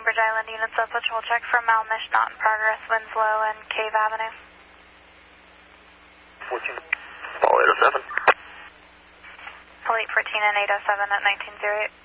Bainbridge Island units up patrol check for Malmish, not in progress, Winslow and Cave Avenue. 14, Paul 807. Paul 814 and 807 at 1908.